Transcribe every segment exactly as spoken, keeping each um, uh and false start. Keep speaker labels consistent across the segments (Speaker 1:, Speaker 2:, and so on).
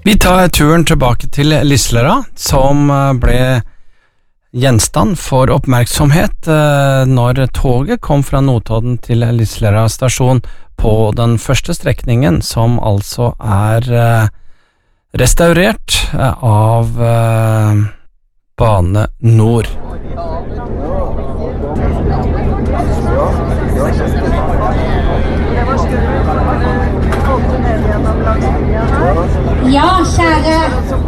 Speaker 1: Vi tar turen tilbake til Lislera, som ble gjenstand for oppmerksomhet når toget kom fra Notodden til Lislera stasjon på den første strekningen, som altså er restaurert av Bane Nor.
Speaker 2: Ja, kjære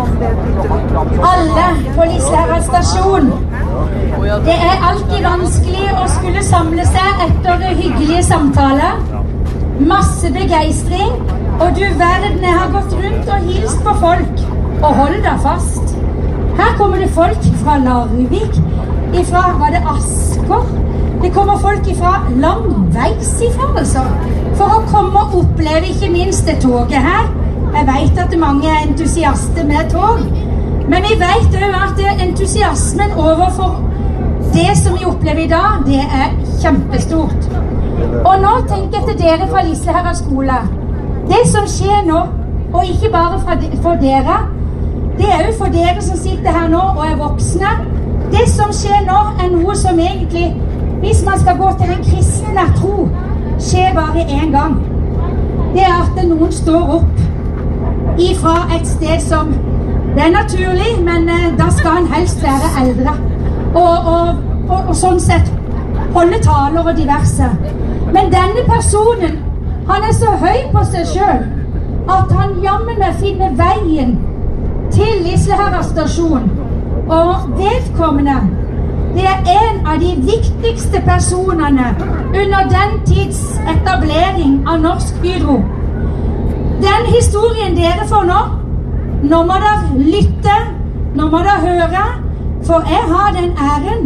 Speaker 2: alle på Lislera stasjon. Det er alltid vanskelig å skulle samle seg etter hyggelige samtaler. Masse begeistring, og du verden, jeg har gått rundt og hilst på folk. Og hold deg fast. Her kommer det folk fra Larvik, ifra, var det Asker? Det kommer folk ifra langveis ifra, altså. For å komme og oppleve ikke minst det toget her. Jeg vet at mange er entusiaster med tog, men vi vet jo at entusiasmen overfor det som vi opplever i dag, det er kjempestort. Og nå tenker jeg til dere fra Lislera skole. Det som skjer nå, og ikke bare for dere, det er jo for dere som sitter her nå og er voksne. Det som skjer nå er noe som egentlig, hvis man skal gå til den kristne tro, skjer bare en gang. Det er at noen står opp ifra et sted som det er naturlig, men eh, da skal han helst være eldre og, og, og, og sånn sett holde taler og diverse. Men denne personen, han er så høy på seg selv at han jammen med finner veien til Lislera stasjon, og vedkommende, det er en av de viktigste personene under den tids etablering av Norsk Hydro. Den historien dere får nå, nå må dere lytte, nå må dere høre, for jeg har den æren